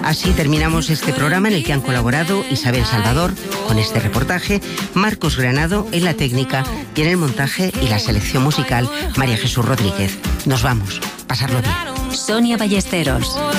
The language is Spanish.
Así terminamos este programa en el que han colaborado Isabel Salvador con este reportaje, Marcos Granado en la técnica y en el montaje y la selección musical María Jesús Rodríguez. Nos vamos. Pasarlo bien. Sonia Ballesteros.